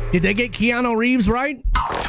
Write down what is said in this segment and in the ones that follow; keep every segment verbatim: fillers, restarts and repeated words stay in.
Did they get Keanu Reeves right?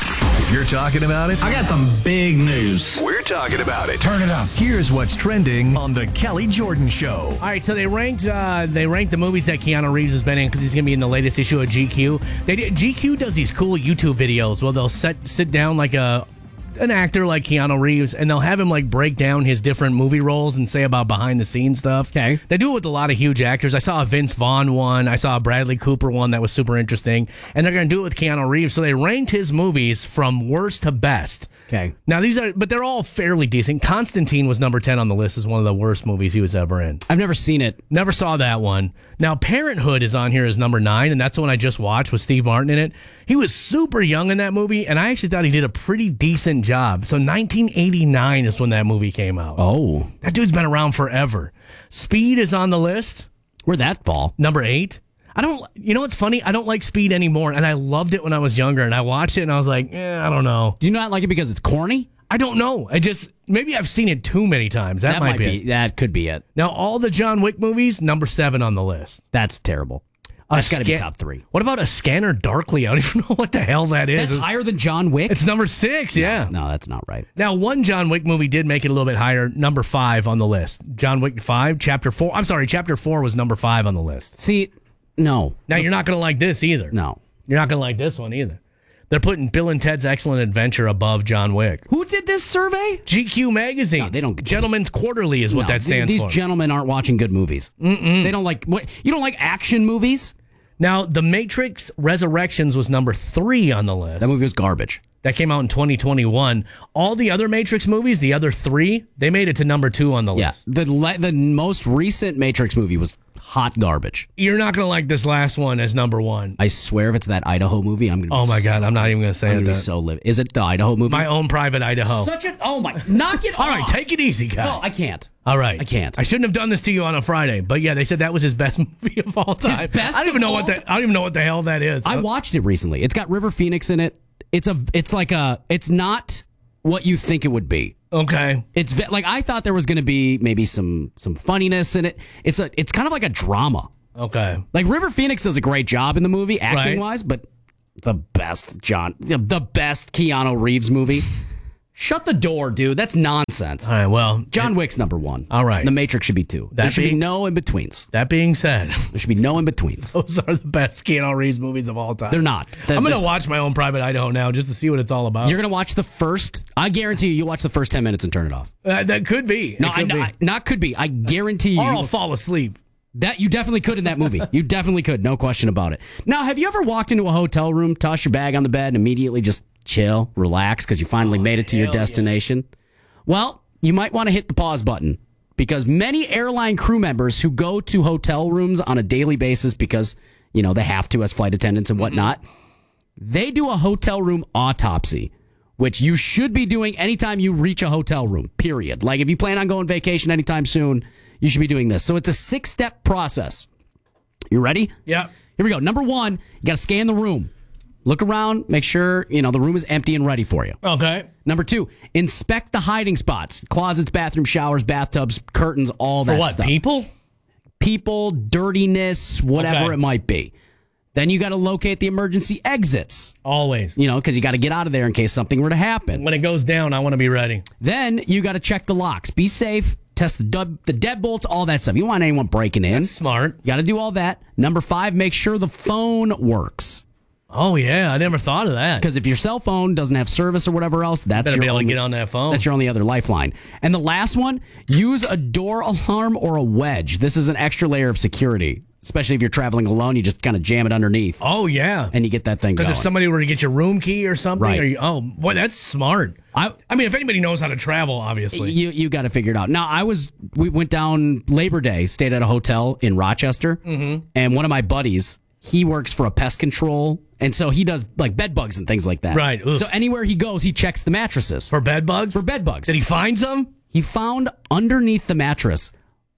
If you're talking about it, I got some big news. We're talking about it. Turn it up. Here's what's trending on the Kelly Jordan Show. All right, so they ranked uh, they ranked the movies that Keanu Reeves has been in because he's going to be in the latest issue of G Q. They did, G Q does these cool YouTube videos where they'll set sit down like a an actor like Keanu Reeves, and they'll have him like break down his different movie roles and say about behind the scenes stuff. Okay. They do it with a lot of huge actors. I saw a Vince Vaughn one. I saw a Bradley Cooper one that was super interesting. And they're going to do it with Keanu Reeves. So they ranked his movies from worst to best. Okay. Now these are, but they're all fairly decent. Constantine was number ten on the list as one of the worst movies he was ever in. I've never seen it. Never saw that one. Now, Parenthood is on here as number nine, and that's the one I just watched with Steve Martin in it. He was super young in that movie, and I actually thought he did a pretty decent job. So nineteen eighty-nine is when that movie came out. Oh. That dude's been around forever. Speed is on the list. Where'd that fall? Number eight. I don't, you know what's funny? I don't like Speed anymore, and I loved it when I was younger, and I watched it, and I was like, eh, I don't know. Do you not like it because it's corny? I don't know. I just, maybe I've seen it too many times. That, That might, might be, be. it. That could be it. Now, all the John Wick movies, number seven on the list. That's terrible. A That's got to be sca- top three. What about A Scanner Darkly? I don't even know what the hell that is. That's higher than John Wick? It's number six, yeah. No, that's not right. Now, one John Wick movie did make it a little bit higher, number five on the list. John Wick five, Chapter four. I'm sorry, Chapter four was number five on the list. See, no. Now, you're not going to like this either. No. You're not going to like this one either. They're putting Bill and Ted's Excellent Adventure above John Wick. Who did this survey? G Q Magazine. No, they don't- Gentleman's Quarterly is what No, that stands these for. gentlemen aren't watching good movies. Mm-mm. They don't like, what? You don't like action movies? Now, The Matrix Resurrections was number three on the list. That movie was garbage. That came out in twenty twenty-one. All the other Matrix movies, the other three, they made it to number two on the Yeah. list. The le- the most recent Matrix movie was hot garbage. You're not going to like this last one as number one. I swear if it's that Idaho movie, I'm going to Oh, my God. I'm not even going to say I'm it. going to be that. so livid. Is it the Idaho movie? My Own Private Idaho. Such a, oh my, knock it All off. right, take it easy, guy. No, I can't. All right. I can't. I shouldn't have done this to you on a Friday, but yeah, they said that was his best movie of all time. best I don't even of know all what the I don't even know what the hell that is. I watched it recently. It's got River Phoenix in it. It's a, it's like a, it's not what you think it would be. Okay. It's ve- like, I thought there was going to be maybe some, some funniness in it. It's a, it's kind of like a drama. Okay. Like River Phoenix does a great job in the movie, acting Right. wise, but the best John, the, the best Keanu Reeves movie. Shut the door, dude. That's nonsense. All right, well, John Wick's number one. All right. The Matrix should be two. There That should be being- no in betweens. that being said, There should be no in betweens. those are the best Keanu Reeves movies of all time. They're not. They're- I'm going they're- to watch My Own Private Idaho now just to see what it's all about. You're gonna watch the first. I guarantee you, you'll watch the first ten minutes and turn it off. Uh, that could be. No, It I, could be. I- not could be. I guarantee you or I'll will- fall asleep. that you definitely could in that movie. You definitely could, no question about it. Now, have you ever walked into a hotel room, toss your bag on the bed, and immediately just chill, relax because you finally made it to your hell yeah. destination? Well, you might want to hit the pause button because many airline crew members who go to hotel rooms on a daily basis because, you know, they have to as flight attendants and whatnot, they do a hotel room autopsy, which you should be doing anytime you reach a hotel room, period. Like if you plan on going vacation anytime soon, you should be doing this. So it's a six-step process. You ready? Yeah. Here we go. Number one, you got to scan the room. Look around, make sure, you know, the room is empty and ready for you. Okay. Number two, inspect the hiding spots. Closets, bathrooms, showers, bathtubs, curtains, all that For what, stuff. people? People, dirtiness, whatever Okay. it might be. Then you got to locate the emergency exits, Always. you know, because you got to get out of there in case something were to happen. When it goes down, I want to be ready. Then you got to check the locks. Be safe. Test the dub, the deadbolts, all that stuff. You don't want anyone breaking in. That's smart. You got to do all that. Number five, make sure the phone works. Oh, yeah. I never thought of that. Because if your cell phone doesn't have service or whatever else, that's Better your be able only, to get on that phone. That's your only other lifeline. And the last one, use a door alarm or a wedge. This is an extra layer of security, especially if you're traveling alone. You just kind of jam it underneath, Oh, yeah. and you get that thing Because going. if somebody were to get your room key or something, Right. or you, oh, boy, that's smart. I- I mean, if anybody knows how to travel, obviously. you you got to figure it out. Now, I was we went down Labor Day, stayed at a hotel in Rochester, mm-hmm. and one of my buddies, he works for a pest control, and so he does like bed bugs and things like that. Right. Ugh. So anywhere he goes, he checks the mattresses For bed bugs? for bed bugs. Did he find some? He found underneath the mattress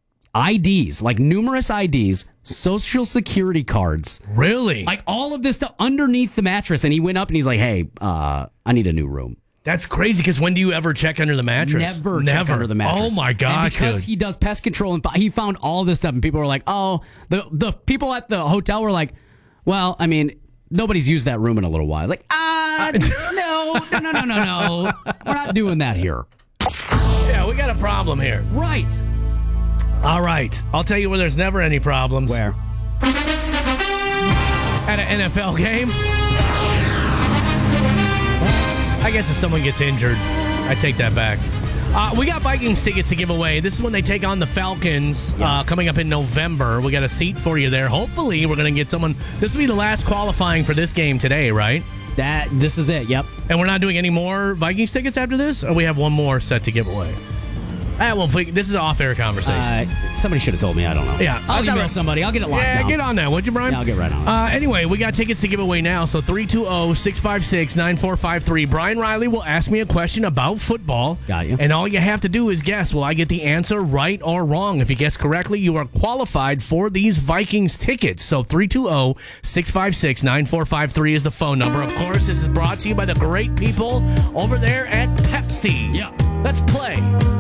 I Ds, like numerous I Ds, social security cards, Really? like all of this stuff underneath the mattress. And he went up and he's like, "Hey, uh, I need a new room." That's crazy, because when do you ever check under the mattress? Never, Never. check under the mattress. Oh, my gosh, And because dude. he does pest control, and fi- he found all this stuff, and people were like, "Oh," the the people at the hotel were like, "Well, I mean, nobody's used that room in a little while. It's like, ah, no, no, no, no, no, no. We're not doing that here. Yeah, we got a problem here. Right. All right. I'll tell you where there's never any problems. Where? At an N F L game. I guess if someone gets injured, I take that back. Uh, we got Vikings tickets to give away. This is when they take on the Falcons Yeah. uh, coming up in November. We got a seat for you there. Hopefully, we're going to get someone. This will be the last qualifying for this game today, right? That this is it. Yep. And we're not doing any more Vikings tickets after this? Or we have one more set to give away? Ah, well, if we, this is an off-air conversation. Uh, somebody should have told me. I don't know. Yeah, I'll that's all email right. somebody. I'll get it locked Yeah, down. get on that, would you, Brian? Yeah, I'll get right on it. Uh, anyway, we got tickets to give away now. So three two zero, six five six, nine four five three. Brian Riley will ask me a question about football. Got you. And all you have to do is guess. Will I get the answer right or wrong? If you guess correctly, you are qualified for these Vikings tickets. So three two zero, six five six, nine four five three is the phone number. Of course, this is brought to you by the great people over there at Pepsi. Yeah. Let's play.